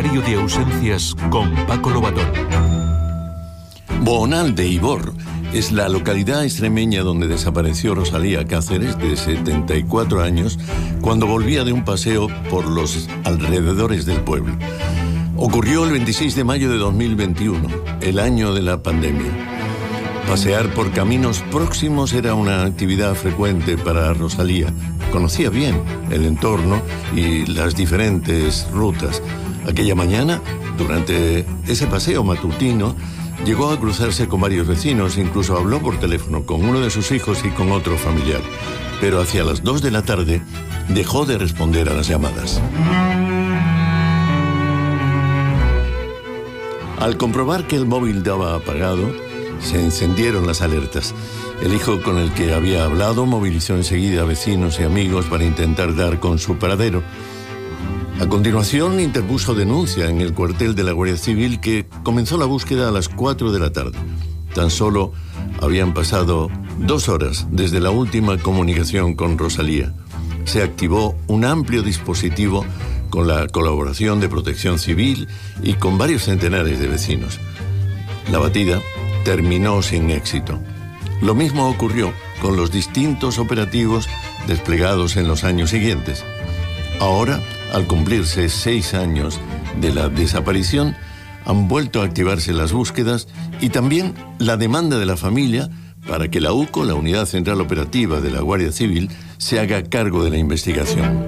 Diario de ausencias con Paco Lobatón. Boonal de Ivor es la localidad extremeña donde desapareció Rosalía Cáceres, de 74 años, cuando volvía de un paseo por los alrededores del pueblo. Ocurrió el 26 de mayo de 2021, el año de la pandemia. Pasear por caminos próximos era una actividad frecuente para Rosalía. Conocía bien el entorno y las diferentes rutas. Aquella mañana, durante ese paseo matutino, llegó a cruzarse con varios vecinos, incluso habló por teléfono con uno de sus hijos y con otro familiar. Pero hacia las 2 de la tarde dejó de responder a las llamadas. Al comprobar que el móvil daba apagado, se encendieron las alertas. El hijo con el que había hablado movilizó enseguida a vecinos y amigos para intentar dar con su paradero. A continuación interpuso denuncia en el cuartel de la Guardia Civil, que comenzó la búsqueda a las 4 de la tarde. Tan solo habían pasado 2 horas desde la última comunicación con Rosalía. Se activó un amplio dispositivo con la colaboración de Protección Civil y con varios centenares de vecinos. La batida terminó sin éxito. Lo mismo ocurrió con los distintos operativos desplegados en los años siguientes. Ahora, al cumplirse 6 años de la desaparición, han vuelto a activarse las búsquedas y también la demanda de la familia para que la UCO, la Unidad Central Operativa de la Guardia Civil, se haga cargo de la investigación.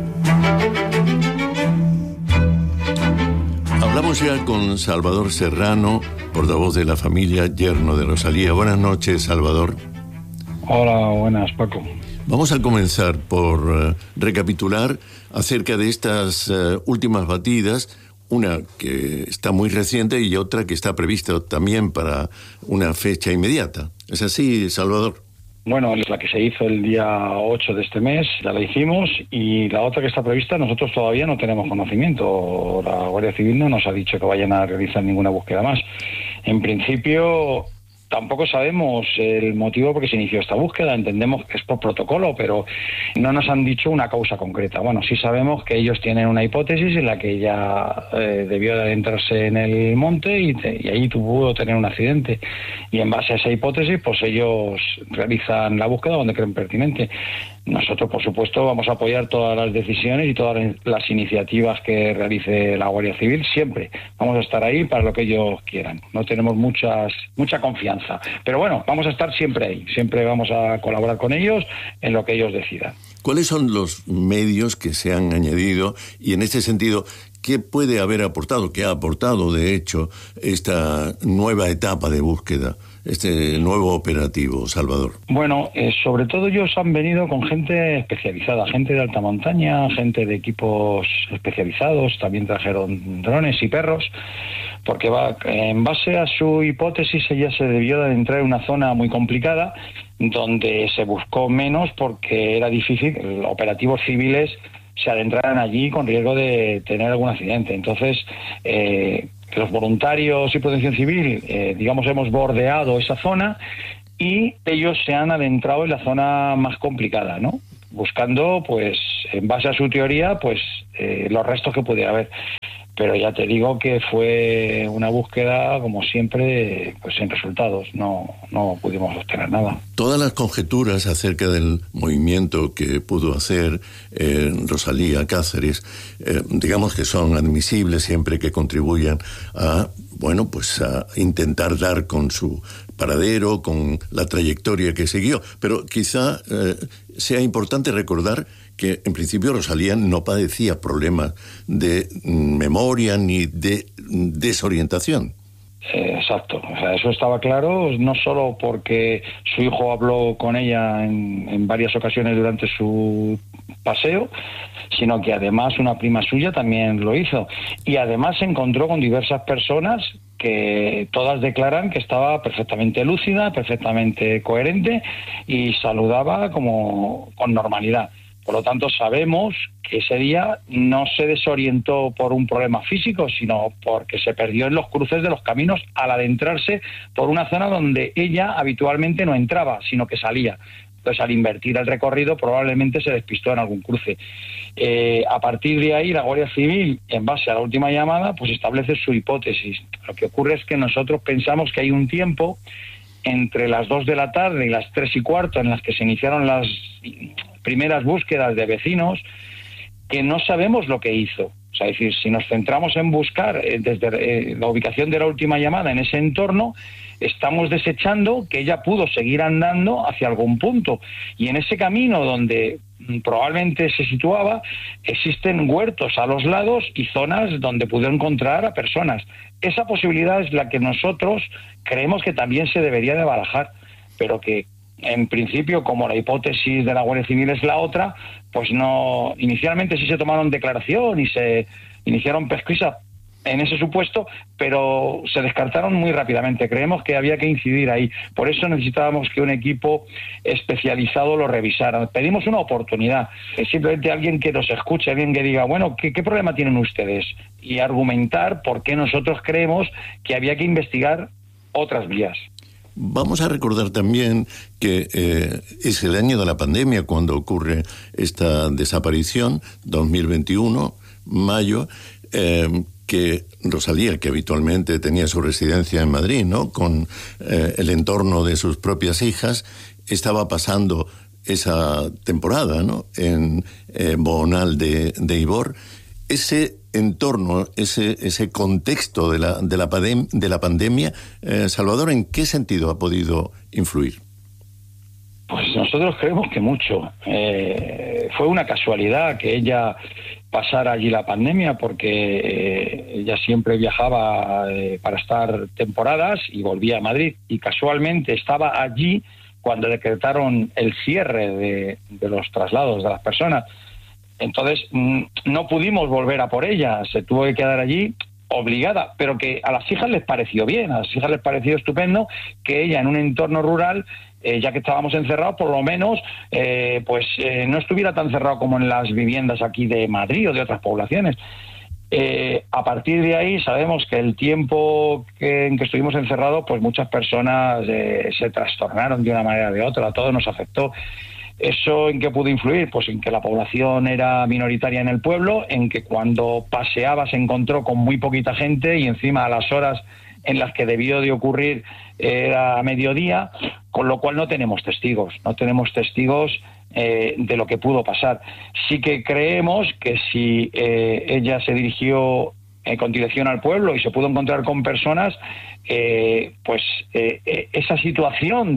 Hablamos ya con Salvador Serrano, portavoz de la familia, yerno de Rosalía. Buenas noches, Salvador. Hola, buenas, Paco. Vamos a comenzar por recapitular acerca de estas últimas batidas, una que está muy reciente y otra que está prevista también para una fecha inmediata. ¿Es así, Salvador? Bueno, la que se hizo el día 8 de este mes, ya la hicimos, y la otra que está prevista nosotros todavía no tenemos conocimiento. La Guardia Civil no nos ha dicho que vayan a realizar ninguna búsqueda más. En principio, tampoco sabemos el motivo por qué se inició esta búsqueda. Entendemos que es por protocolo, pero no nos han dicho una causa concreta. Bueno, sí sabemos que ellos tienen una hipótesis en la que ella debió de adentrarse en el monte y ahí pudo tener un accidente. Y en base a esa hipótesis, pues ellos realizan la búsqueda donde creen pertinente. Nosotros, por supuesto, vamos a apoyar todas las decisiones y todas las iniciativas que realice la Guardia Civil. Siempre vamos a estar ahí para lo que ellos quieran. No tenemos mucha confianza. Pero bueno, vamos a estar siempre ahí. Siempre vamos a colaborar con ellos en lo que ellos decidan. ¿Cuáles son los medios que se han añadido? Y en este sentido, ¿qué puede haber aportado, qué ha aportado, de hecho, esta nueva etapa de búsqueda, este nuevo operativo, Salvador? Bueno, sobre todo ellos han venido con gente especializada, gente de alta montaña, gente de equipos especializados, también trajeron drones y perros, porque en base a su hipótesis ella se debió de entrar en una zona muy complicada, donde se buscó menos porque era difícil que operativos civiles se adentraran allí con riesgo de tener algún accidente. Entonces, los voluntarios y Protección Civil, digamos, hemos bordeado esa zona y ellos se han adentrado en la zona más complicada, ¿no? Buscando, pues, en base a su teoría, pues, los restos que pudiera haber. Pero ya te digo que fue una búsqueda, como siempre, pues sin resultados. No pudimos obtener nada. Todas las conjeturas acerca del movimiento que pudo hacer Rosalía Cáceres, digamos que son admisibles siempre que contribuyan a, bueno, pues a intentar dar con su paradero, con la trayectoria que siguió. Pero quizá sea importante recordar que en principio Rosalía no padecía problemas de memoria ni de desorientación. Exacto, o sea, eso estaba claro, no solo porque su hijo habló con ella en varias ocasiones durante su paseo, sino que además una prima suya también lo hizo. Y además se encontró con diversas personas que todas declaran que estaba perfectamente lúcida, perfectamente coherente y saludaba como con normalidad. Por lo tanto, sabemos que ese día no se desorientó por un problema físico, sino porque se perdió en los cruces de los caminos al adentrarse por una zona donde ella habitualmente no entraba, sino que salía. Entonces, al invertir el recorrido, probablemente se despistó en algún cruce. A partir de ahí, la Guardia Civil, en base a la última llamada, pues establece su hipótesis. Lo que ocurre es que nosotros pensamos que hay un tiempo entre las 2 de la tarde y las 3:15, en las que se iniciaron las primeras búsquedas de vecinos, que no sabemos lo que hizo. O sea, es decir, si nos centramos en buscar desde la ubicación de la última llamada en ese entorno, estamos desechando que ella pudo seguir andando hacia algún punto. Y en ese camino donde probablemente se situaba, existen huertos a los lados y zonas donde pudo encontrar a personas. Esa posibilidad es la que nosotros creemos que también se debería de barajar, pero que en principio, como la hipótesis de la Guardia Civil es la otra, pues no. Inicialmente sí se tomaron declaración y se iniciaron pesquisas en ese supuesto, pero se descartaron muy rápidamente. Creemos que había que incidir ahí. Por eso necesitábamos que un equipo especializado lo revisara. Pedimos una oportunidad. Simplemente alguien que nos escuche, alguien que diga, bueno, ¿qué problema tienen ustedes? Y argumentar por qué nosotros creemos que había que investigar otras vías. Vamos a recordar también que es el año de la pandemia cuando ocurre esta desaparición, 2021, mayo, que Rosalía, que habitualmente tenía su residencia en Madrid, ¿no?, con el entorno de sus propias hijas, estaba pasando esa temporada, ¿no?, en Boonal de Ivor. Ese entorno, ese contexto de la pandemia, Salvador, ¿en qué sentido ha podido influir? Pues nosotros creemos que mucho. Fue una casualidad que ella pasara allí la pandemia, porque ella siempre viajaba para estar temporadas y volvía a Madrid, y casualmente estaba allí cuando decretaron el cierre de los traslados de las personas. Entonces no pudimos volver a por ella, se tuvo que quedar allí obligada, pero que a las hijas les pareció bien, a las hijas les pareció estupendo que ella en un entorno rural, ya que estábamos encerrados, por lo menos no estuviera tan cerrado como en las viviendas aquí de Madrid o de otras poblaciones. A partir de ahí sabemos que el tiempo en que estuvimos encerrados, pues muchas personas se trastornaron de una manera o de otra, a todos nos afectó. ¿Eso en qué pudo influir? Pues en que la población era minoritaria en el pueblo, en que cuando paseaba se encontró con muy poquita gente y encima a las horas en las que debió de ocurrir era a mediodía, con lo cual no tenemos testigos de lo que pudo pasar. Sí que creemos que si ella se dirigió con dirección al pueblo y se pudo encontrar con personas, esa situación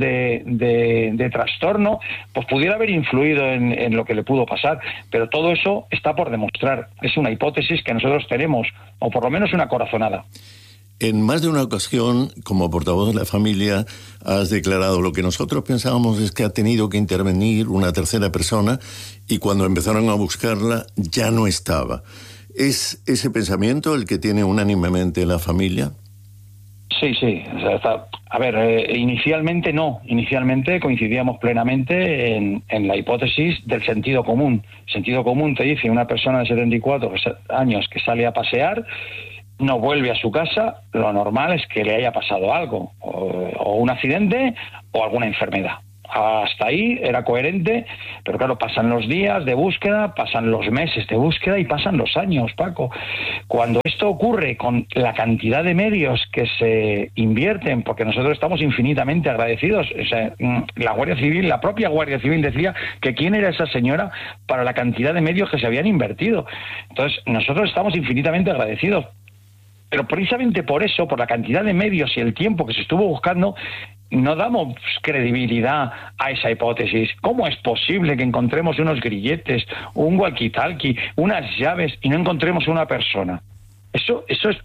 de trastorno pues pudiera haber influido en lo que le pudo pasar, pero todo eso está por demostrar. Es una hipótesis que nosotros tenemos, o por lo menos una corazonada. En más de una ocasión, como portavoz de la familia, has declarado: lo que nosotros pensábamos es que ha tenido que intervenir una tercera persona, y cuando empezaron a buscarla ya no estaba. ¿Es ese pensamiento el que tiene unánimemente la familia? Sí. O sea, inicialmente no. Inicialmente coincidíamos plenamente en la hipótesis del sentido común. El sentido común te dice: una persona de 74 años que sale a pasear, no vuelve a su casa, lo normal es que le haya pasado algo, o un accidente o alguna enfermedad. Hasta ahí era coherente, pero claro, pasan los días de búsqueda, pasan los meses de búsqueda y pasan los años, Paco. Cuando esto ocurre con la cantidad de medios que se invierten, porque nosotros estamos infinitamente agradecidos, o sea, la Guardia Civil, la propia Guardia Civil decía que quién era esa señora para la cantidad de medios que se habían invertido. Entonces, nosotros estamos infinitamente agradecidos. Pero precisamente por eso, por la cantidad de medios y el tiempo que se estuvo buscando, no damos credibilidad a esa hipótesis. ¿Cómo es posible que encontremos unos grilletes, un walkie-talkie, unas llaves y no encontremos una persona? Eso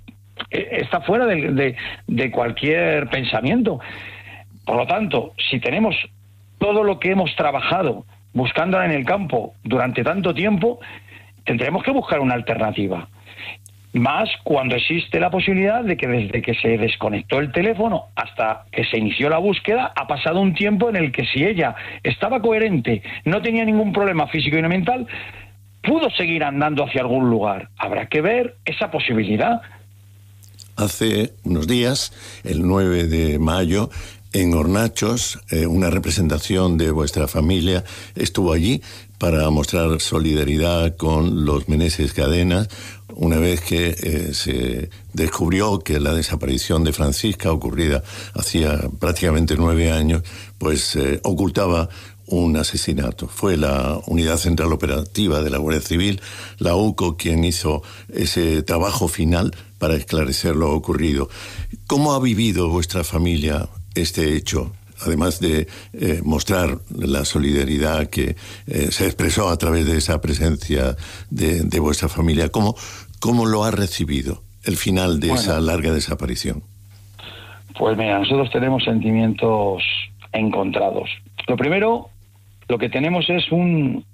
está fuera de cualquier pensamiento. Por lo tanto, si tenemos todo lo que hemos trabajado buscándola en el campo durante tanto tiempo, tendremos que buscar una alternativa. Más cuando existe la posibilidad de que desde que se desconectó el teléfono hasta que se inició la búsqueda ha pasado un tiempo en el que, si ella estaba coherente, no tenía ningún problema físico y no mental, pudo seguir andando hacia algún lugar. Habrá que ver esa posibilidad. Hace unos días, el 9 de mayo, en Hornachos, una representación de vuestra familia estuvo allí para mostrar solidaridad con los Meneses Cadena, una vez que se descubrió que la desaparición de Francisca, ocurrida hacía prácticamente 9 años, pues ocultaba un asesinato. Fue la Unidad Central Operativa de la Guardia Civil, la UCO, quien hizo ese trabajo final para esclarecer lo ocurrido. ¿Cómo ha vivido vuestra familia este hecho? Además de mostrar la solidaridad que se expresó a través de esa presencia de vuestra familia, ¿cómo lo ha recibido el final de esa larga desaparición? Pues mira, nosotros tenemos sentimientos encontrados. Lo primero, lo que tenemos es una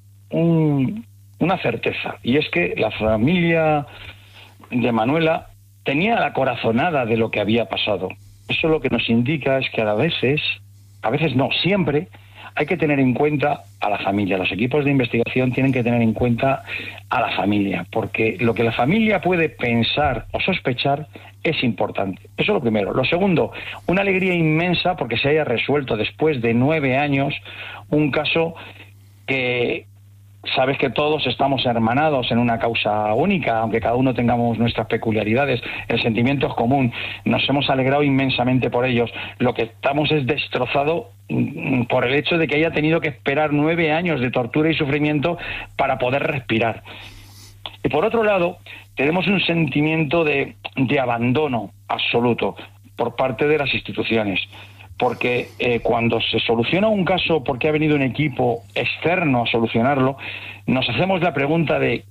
certeza, y es que la familia de Manuela tenía la corazonada de lo que había pasado. Eso lo que nos indica es que a veces no, siempre hay que tener en cuenta a la familia. Los equipos de investigación tienen que tener en cuenta a la familia, porque lo que la familia puede pensar o sospechar es importante. Eso es lo primero. Lo segundo, una alegría inmensa porque se haya resuelto después de 9 años un caso que sabes que todos estamos hermanados en una causa única, aunque cada uno tengamos nuestras peculiaridades. El sentimiento es común. Nos hemos alegrado inmensamente por ellos. Lo que estamos es destrozado por el hecho de que haya tenido que esperar 9 años de tortura y sufrimiento para poder respirar. Y por otro lado, tenemos un sentimiento de abandono absoluto por parte de las instituciones. Porque cuando se soluciona un caso porque ha venido un equipo externo a solucionarlo, nos hacemos la pregunta de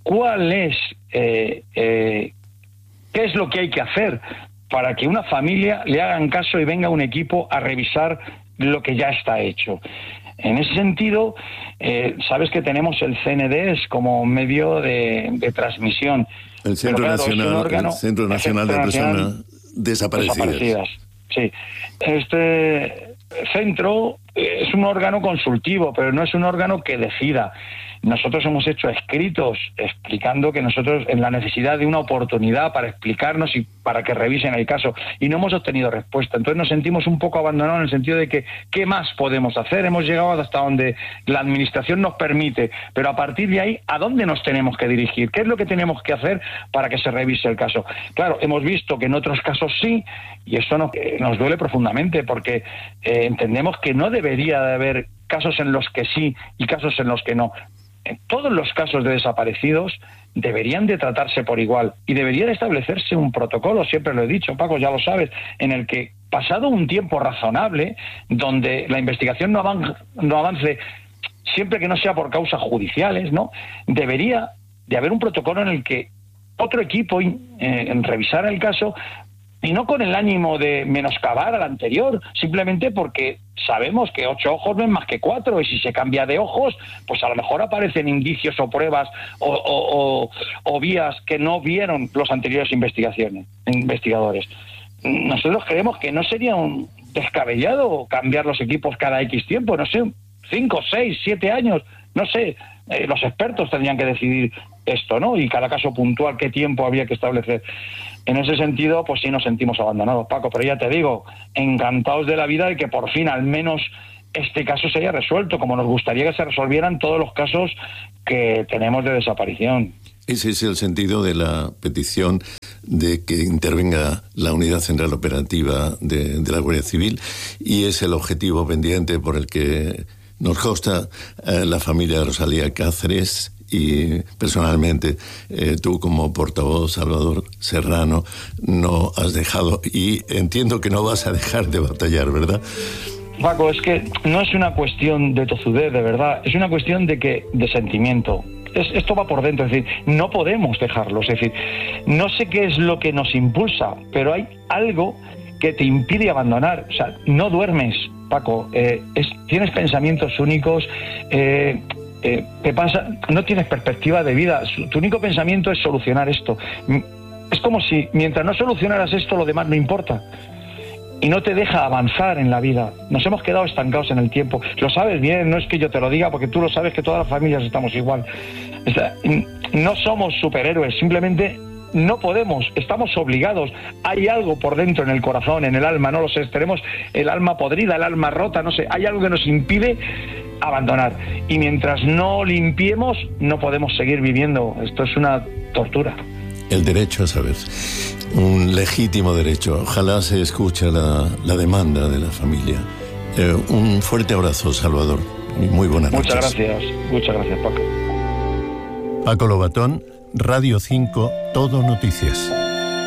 qué es lo que hay que hacer para que una familia le hagan caso y venga un equipo a revisar lo que ya está hecho. En ese sentido, sabes que tenemos el CNDES como medio de transmisión. El Centro Nacional de Personas Desaparecidas. Sí, este centro es un órgano consultivo, pero no es un órgano que decida. Nosotros hemos hecho escritos explicando que nosotros en la necesidad de una oportunidad para explicarnos y para que revisen el caso, y no hemos obtenido respuesta. Entonces nos sentimos un poco abandonados en el sentido de que ¿qué más podemos hacer? Hemos llegado hasta donde la administración nos permite, pero a partir de ahí, ¿a dónde nos tenemos que dirigir? ¿Qué es lo que tenemos que hacer para que se revise el caso? Claro, hemos visto que en otros casos sí, y esto nos duele profundamente porque entendemos que no debería de haber casos en los que sí y casos en los que no. En todos los casos de desaparecidos deberían de tratarse por igual y debería de establecerse un protocolo, siempre lo he dicho, Paco, ya lo sabes, en el que pasado un tiempo razonable, donde la investigación no avance, siempre que no sea por causas judiciales, ¿no? Debería de haber un protocolo en el que otro equipo revisara el caso, y no con el ánimo de menoscabar al anterior, simplemente porque sabemos que 8 ojos ven más que 4, y si se cambia de ojos, pues a lo mejor aparecen indicios o pruebas o vías que no vieron los anteriores investigadores. Nosotros creemos que no sería un descabellado cambiar los equipos cada X tiempo, no sé, 5, 6, 7 años, no sé, los expertos tendrían que decidir esto, ¿no? Y cada caso puntual, qué tiempo había que establecer. En ese sentido, pues sí nos sentimos abandonados, Paco, pero ya te digo, encantados de la vida de que por fin al menos este caso se haya resuelto, como nos gustaría que se resolvieran todos los casos que tenemos de desaparición. Ese es el sentido de la petición de que intervenga la Unidad Central Operativa de la Guardia Civil, y es el objetivo pendiente por el que nos consta la familia de Rosalía Cáceres. Y personalmente, tú como portavoz, Salvador Serrano, no has dejado, y entiendo que no vas a dejar de batallar, ¿verdad? Paco, es que no es una cuestión de tozudez, de verdad, es una cuestión de sentimiento. Esto va por dentro, es decir, no podemos dejarlo, es decir, no sé qué es lo que nos impulsa, pero hay algo que te impide abandonar. O sea, no duermes, Paco, tienes pensamientos únicos, te pasa, no tienes perspectiva de vida, tu único pensamiento es solucionar esto. Es como si mientras no solucionaras esto, lo demás no importa y no te deja avanzar en la vida. Nos hemos quedado estancados en el tiempo, lo sabes bien, no es que yo te lo diga, porque tú lo sabes que todas las familias estamos igual. O sea, no somos superhéroes, simplemente no podemos, estamos obligados. Hay algo por dentro en el corazón, en el alma, no lo sé, tenemos el alma podrida, el alma rota, no sé, hay algo que nos impide abandonar. Y mientras no limpiemos, no podemos seguir viviendo. Esto es una tortura. El derecho a saber, un legítimo derecho. Ojalá se escuche la demanda de la familia. Un fuerte abrazo, Salvador, y muy buenas noches. Muchas gracias, Paco. Paco Lobatón, Radio 5, Todo Noticias.